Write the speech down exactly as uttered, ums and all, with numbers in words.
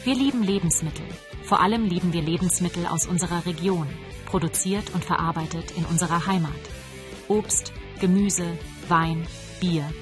Wir lieben Lebensmittel. Vor allem lieben wir Lebensmittel aus unserer Region, produziert und verarbeitet in unserer Heimat. Obst, Gemüse, Wein, Bier